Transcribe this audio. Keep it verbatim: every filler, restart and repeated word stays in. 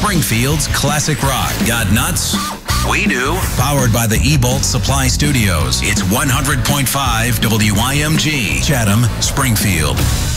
Springfield's classic rock. Got nuts? We do. Powered by the E-Bolt Supply Studios. It's one hundred point five W I M G, Chatham, Springfield.